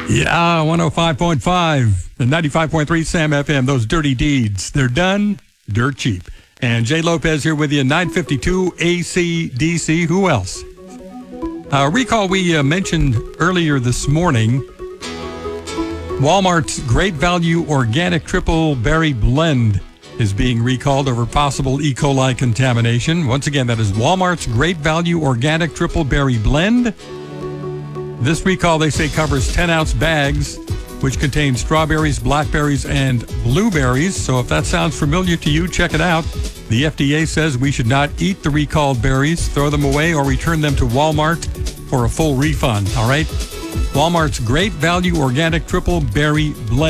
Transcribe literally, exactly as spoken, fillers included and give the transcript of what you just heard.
Yeah, one oh five point five and ninety-five point three Sam F M. Those dirty deeds, they're done dirt cheap. And Jay Lopez here with you, nine fifty-two A C D C. Who else? Uh, recall we uh, mentioned earlier this morning Walmart's Great Value Organic Triple Berry Blend is being recalled over possible E. coli contamination. Once again, that is Walmart's Great Value Organic Triple Berry Blend. This recall, they say, covers ten-ounce bags, which contain strawberries, blackberries, and blueberries. So if that sounds familiar to you, check it out. The F D A says we should not eat the recalled berries, throw them away, or return them to Walmart for a full refund, all right? Walmart's Great Value Organic Triple Berry Blend.